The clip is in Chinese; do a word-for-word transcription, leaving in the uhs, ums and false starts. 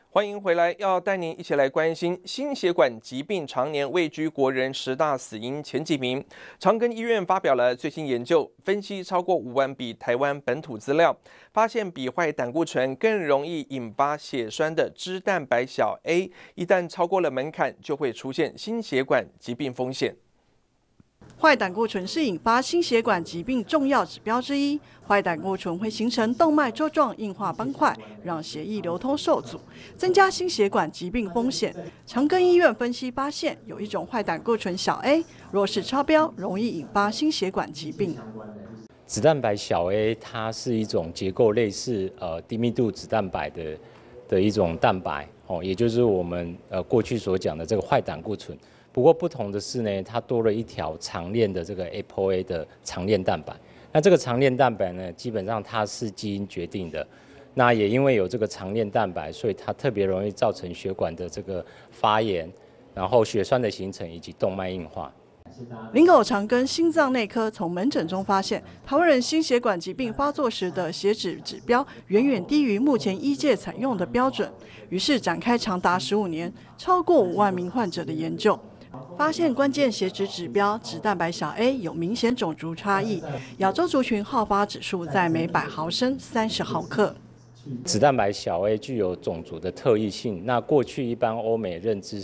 欢迎回来，要带您一起来关心心血管疾病常年位居国人十大死因前几名。长庚医院发表了最新研究，分析超过五万笔台湾本土资料，发现比坏胆固醇更容易引发血栓的脂蛋白小 A， 一旦超过了门槛，就会出现心血管疾病风险。 坏胆固醇是引发心血管疾病重要指标之一。坏胆固醇会形成动脉粥状硬化斑块，让血液流通受阻，增加心血管疾病风险。长庚医院分析发现，有一种坏胆固醇小 A， 若是超标，容易引发心血管疾病。 脂蛋白小 A 它是一种结构类似呃低密度脂蛋白的的一种蛋白哦，也就是我们呃过去所讲的这个坏胆固醇。不过不同的是呢，它多了一条长链的这个 A P O A 的长链蛋白。那这个长链蛋白呢，基本上它是基因决定的。那也因为有这个长链蛋白，所以它特别容易造成血管的这个发炎，然后血栓的形成以及动脉硬化。 林口长庚心脏内科从门诊中发现，台湾人心血管疾病发作时的血脂指标远远低于目前医界采用的标准，于是展开长达十五年、超过五万名患者的研究。发现关键血脂指标脂蛋白小 A 有明显种族差异，亚洲族群好发指数在每百毫升三十毫克。 脂蛋白小 A 具有种族的特异性，那过去一般欧美认知